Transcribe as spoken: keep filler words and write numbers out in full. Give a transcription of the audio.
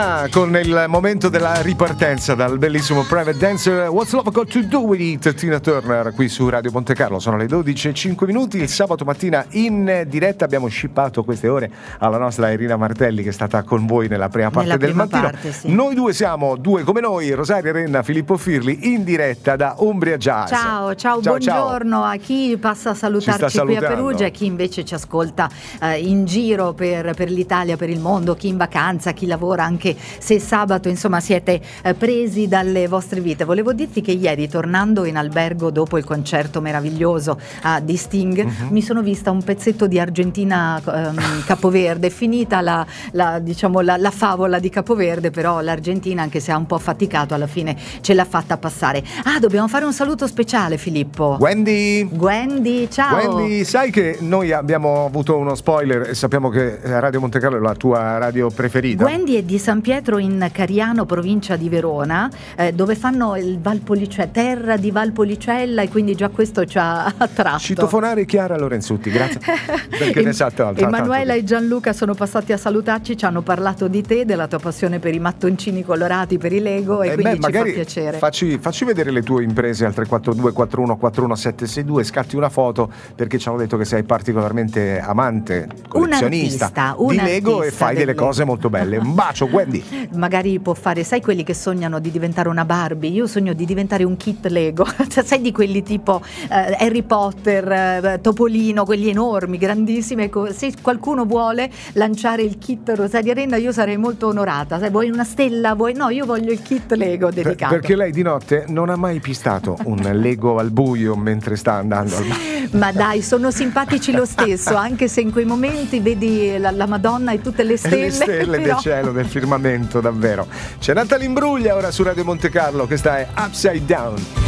Con il momento della ripartenza dal bellissimo Private Dancer, What's Love Got to Do With It, Tina Turner qui su Radio Monte Carlo. Sono le dodici e cinque minuti, il sabato mattina in diretta. Abbiamo shippato queste ore alla nostra Irina Martelli, che è stata con voi nella prima parte nella del prima mattino. Parte, sì. Noi due siamo due come noi, Rosaria Renna, Filippo Firli, in diretta da Umbria Jazz. Ciao, ciao, ciao buongiorno ciao. A chi passa a salutarci qui a Perugia, a chi invece ci ascolta eh, in giro per, per l'Italia, per il mondo, chi in vacanza, chi lavora, anche se sabato, insomma, siete eh, presi dalle vostre vite. Volevo dirti che ieri, tornando in albergo dopo il concerto meraviglioso uh, di Sting, uh-huh. mi sono vista un pezzetto di Argentina um, Capoverde. Finita la, la, diciamo, la, la favola di Capoverde, però l'Argentina, anche se ha un po' faticato, alla fine ce l'ha fatta passare. Ah, dobbiamo fare un saluto speciale, Filippo. Wendy! Wendy, ciao! Wendy, sai che noi abbiamo avuto uno spoiler e sappiamo che Radio Monte Carlo è la tua radio preferita. Wendy è di San Pietro in Cariano, provincia di Verona, eh, dove fanno il Valpolicella, terra di Valpolicella, e quindi già questo ci ha attratto. Citofonare Chiara Lorenzutti, grazie. Perché ne sa tanto. Emanuela e Gianluca sono passati a salutarci, ci hanno parlato di te, della tua passione per i mattoncini colorati, per i Lego, e eh quindi beh, ci fa piacere. Facci, facci vedere le tue imprese al tre quattro due quattro uno quattro uno sette sei due, scatti una foto, perché ci hanno detto che sei particolarmente amante, collezionista un artista, un di Lego, e fai delle Lego. Cose molto belle. Un bacio, Wendy. Magari può fare, sai, quelli che sognano di diventare una Barbie? Io sogno di diventare un kit Lego, sai, di quelli tipo eh, Harry Potter, eh, Topolino, quelli enormi, grandissimi. Ecco, se qualcuno vuole lanciare il kit Rosaria Renna, io sarei molto onorata. Sai, vuoi una stella? Vuoi? No, io voglio il kit Lego dedicato. Perché lei di notte non ha mai pistato un Lego al buio mentre sta andando al mare. Ma dai, sono simpatici lo stesso, anche se in quei momenti vedi la, la Madonna e tutte le stelle. Le stelle però... del cielo, del firmamento, davvero. C'è Natalie Imbruglia ora su Radio Monte Carlo, questa è Upside Down.